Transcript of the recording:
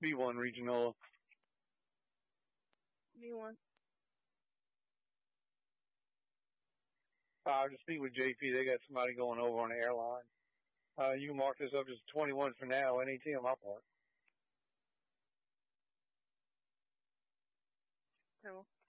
B1 regional. B1. I'll just speak with JP. They got somebody going over on the airline. You can mark this up as 21 for now. NAT on my part. Cool.